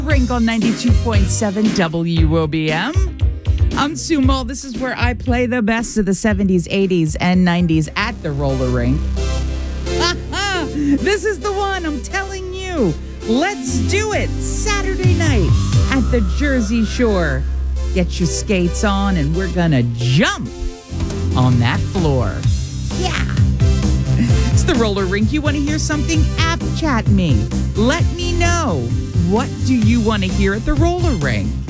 Rink on 92.7 WOBM. I'm Sumo. This is where I play the best of the 70s, 80s, and 90s at the roller rink. This is the one, I'm telling you. Let's do it. Saturday night at the Jersey Shore. Get your skates on and we're gonna jump on that floor. Yeah. It's the roller rink. You want to hear something? App chat me. Let me know. What do you want to hear at the roller rink?